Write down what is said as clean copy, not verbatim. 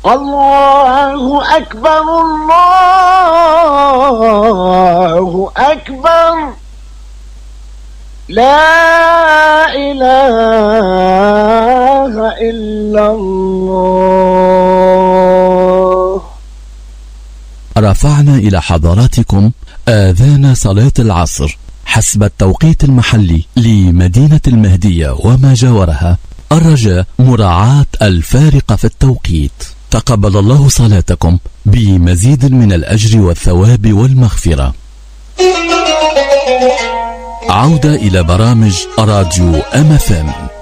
الله أكبر الله أكبر لا إله إلا الله. رفعنا إلى حضراتكم آذان صلاة العصر حسب التوقيت المحلي لمدينة المهدية وما جاورها، الرجاء مراعاة الفارق في التوقيت. تقبل الله صلاتكم بمزيد من الأجر والثواب والمغفرة. عودة إلى برامج راديو MFM.